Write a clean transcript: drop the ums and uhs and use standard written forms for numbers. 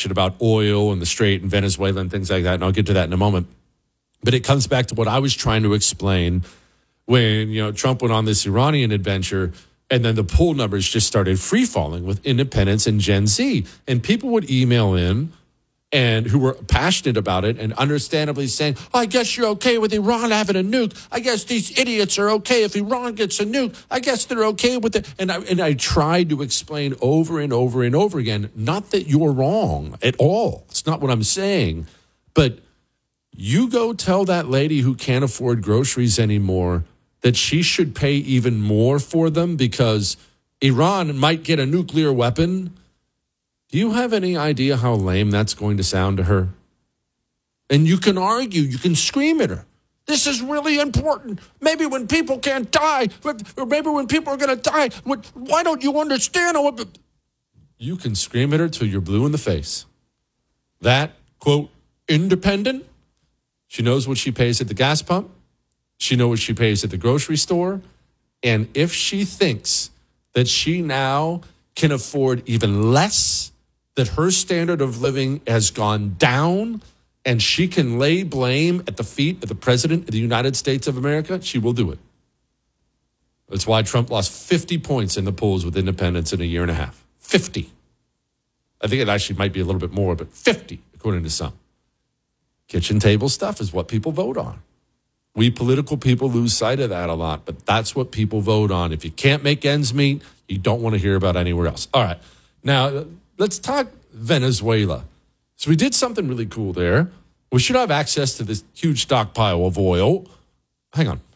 election about oil and the Strait and Venezuela and things like that, and I'll get to that in a moment. But it comes back to what I was trying to explain when, Trump went on this Iranian adventure, and then the poll numbers just started free-falling with independents and Gen Z. And people would email in and who were passionate about it and understandably saying, I guess you're okay with Iran having a nuke. I guess these idiots are okay if Iran gets a nuke. I guess they're okay with it. And I tried to explain over and over and over again, not that you're wrong at all. It's not what I'm saying. But you go tell that lady who can't afford groceries anymore that she should pay even more for them because Iran might get a nuclear weapon. Do you have any idea how lame that's going to sound to her? And you can argue, you can scream at her. This is really important. Maybe when people can't die, or maybe when people are going to die, why don't you understand? You can scream at her till you're blue in the face. That, quote, independent, she knows what she pays at the gas pump. She knows what she pays at the grocery store. And if she thinks that she now can afford even less, that her standard of living has gone down, and she can lay blame at the feet of the president of the United States of America, she will do it. That's why Trump lost 50 points in the polls with independents in a year and a half. 50. I think it actually might be a little bit more, but 50, according to some. Kitchen table stuff is what people vote on. We political people lose sight of that a lot, but that's what people vote on. If you can't make ends meet, you don't want to hear about anywhere else. All right. Now, let's talk Venezuela. So we did something really cool there. We should have access to this huge stockpile of oil. Hang on.